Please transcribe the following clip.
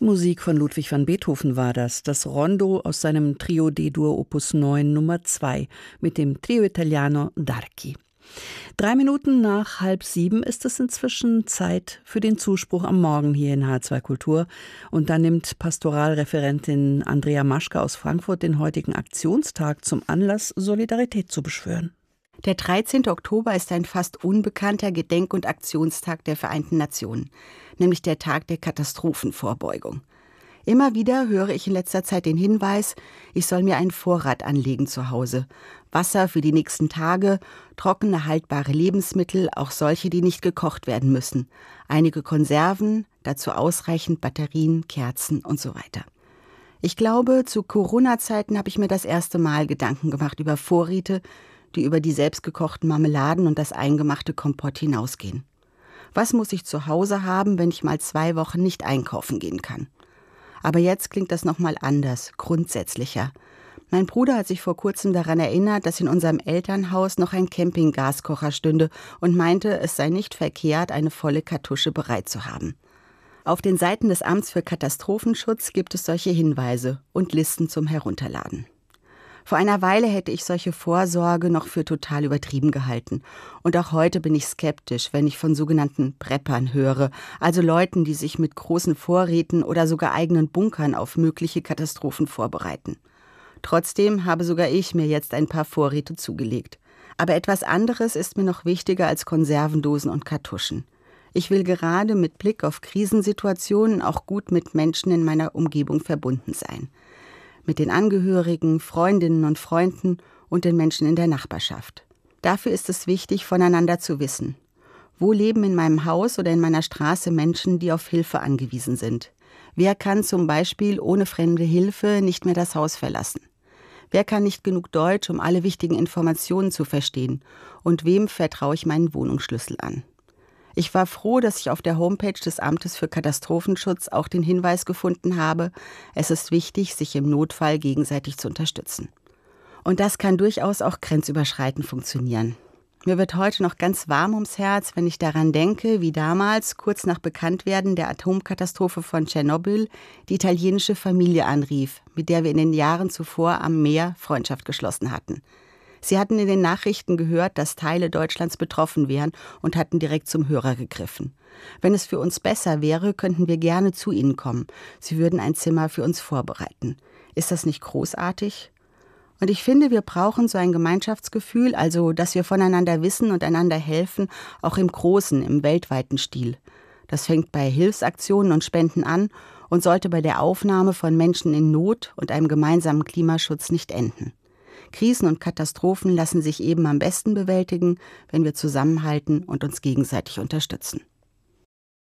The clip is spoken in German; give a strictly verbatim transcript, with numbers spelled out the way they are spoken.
Musik von Ludwig van Beethoven war das, das Rondo aus seinem Trio D-Dur Opus neun Nummer zwei mit dem Trio Italiano d'Archi. Drei Minuten nach halb sieben ist es inzwischen Zeit für den Zuspruch am Morgen hier in H zwei Kultur. Und da nimmt Pastoralreferentin Andrea Maschke aus Frankfurt den heutigen Aktionstag zum Anlass, Solidarität zu beschwören. Der dreizehnte Oktober ist ein fast unbekannter Gedenk- und Aktionstag der Vereinten Nationen, nämlich der Tag der Katastrophenvorbeugung. Immer wieder höre ich in letzter Zeit den Hinweis, ich soll mir einen Vorrat anlegen zu Hause. Wasser für die nächsten Tage, trockene, haltbare Lebensmittel, auch solche, die nicht gekocht werden müssen. Einige Konserven, dazu ausreichend Batterien, Kerzen und so weiter. Ich glaube, zu Corona-Zeiten habe ich mir das erste Mal Gedanken gemacht über Vorräte, die über die selbstgekochten Marmeladen und das eingemachte Kompott hinausgehen. Was muss ich zu Hause haben, wenn ich mal zwei Wochen nicht einkaufen gehen kann? Aber jetzt klingt das nochmal anders, grundsätzlicher. Mein Bruder hat sich vor kurzem daran erinnert, dass in unserem Elternhaus noch ein Campinggaskocher stünde und meinte, es sei nicht verkehrt, eine volle Kartusche bereit zu haben. Auf den Seiten des Amts für Katastrophenschutz gibt es solche Hinweise und Listen zum Herunterladen. Vor einer Weile hätte ich solche Vorsorge noch für total übertrieben gehalten. Und auch heute bin ich skeptisch, wenn ich von sogenannten Preppern höre, also Leuten, die sich mit großen Vorräten oder sogar eigenen Bunkern auf mögliche Katastrophen vorbereiten. Trotzdem habe sogar ich mir jetzt ein paar Vorräte zugelegt. Aber etwas anderes ist mir noch wichtiger als Konservendosen und Kartuschen. Ich will gerade mit Blick auf Krisensituationen auch gut mit Menschen in meiner Umgebung verbunden sein. Mit den Angehörigen, Freundinnen und Freunden und den Menschen in der Nachbarschaft. Dafür ist es wichtig, voneinander zu wissen. Wo leben in meinem Haus oder in meiner Straße Menschen, die auf Hilfe angewiesen sind? Wer kann zum Beispiel ohne fremde Hilfe nicht mehr das Haus verlassen? Wer kann nicht genug Deutsch, um alle wichtigen Informationen zu verstehen? Und wem vertraue ich meinen Wohnungsschlüssel an? Ich war froh, dass ich auf der Homepage des Amtes für Katastrophenschutz auch den Hinweis gefunden habe, es ist wichtig, sich im Notfall gegenseitig zu unterstützen. Und das kann durchaus auch grenzüberschreitend funktionieren. Mir wird heute noch ganz warm ums Herz, wenn ich daran denke, wie damals, kurz nach Bekanntwerden der Atomkatastrophe von Tschernobyl, die italienische Familie anrief, mit der wir in den Jahren zuvor am Meer Freundschaft geschlossen hatten. Sie hatten in den Nachrichten gehört, dass Teile Deutschlands betroffen wären und hatten direkt zum Hörer gegriffen. Wenn es für uns besser wäre, könnten wir gerne zu Ihnen kommen. Sie würden ein Zimmer für uns vorbereiten. Ist das nicht großartig? Und ich finde, wir brauchen so ein Gemeinschaftsgefühl, also dass wir voneinander wissen und einander helfen, auch im großen, im weltweiten Stil. Das fängt bei Hilfsaktionen und Spenden an und sollte bei der Aufnahme von Menschen in Not und einem gemeinsamen Klimaschutz nicht enden. Krisen und Katastrophen lassen sich eben am besten bewältigen, wenn wir zusammenhalten und uns gegenseitig unterstützen.